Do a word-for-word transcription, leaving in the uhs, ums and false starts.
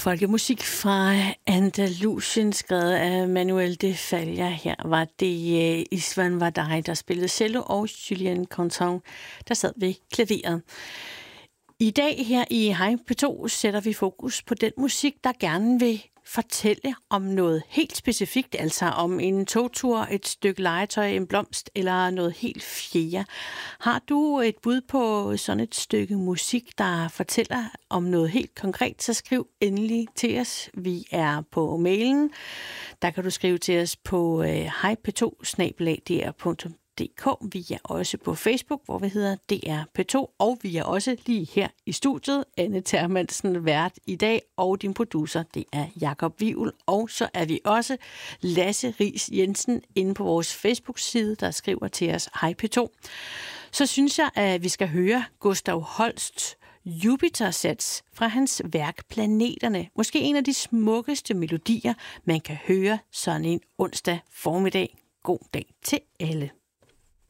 Folkemusik fra Andalusien, skrevet af Manuel de Falla. Her var det Istvan Vadai, der spillede cello, og Julien Conton, der sad ved klaveret. I dag her i Hej P to sætter vi fokus på den musik, der gerne vil fortælle om noget helt specifikt, altså om en togtur, et stykke legetøj, en blomst eller noget helt fjerde. Har du et bud på sådan et stykke musik, der fortæller om noget helt konkret, så skriv endelig til os. Vi er på mailen. Der kan du skrive til os på hej p to snabel-a d r punktum d k. Vi er også på Facebook, hvor vi hedder D R P to, og vi er også lige her i studiet. Anne Termansen, vært i dag, og din producer, det er Jakob Wivel. Og så er vi også Lasse Ries Jensen inde på vores Facebook-side, der skriver til os Hej P to. Så synes jeg, at vi skal høre Gustav Holst Jupiter-sats fra hans værk Planeterne. Måske en af de smukkeste melodier, man kan høre sådan en onsdag formiddag. God dag til alle.